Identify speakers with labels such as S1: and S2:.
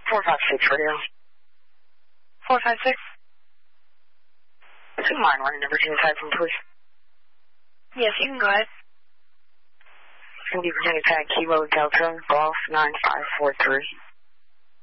S1: 456 radio.
S2: 456?
S1: Do you mind running the Virginia tag for me, please?
S2: Yes, you can go ahead.
S1: It's going to be Virginia tag Kilo Delta Golf 9543.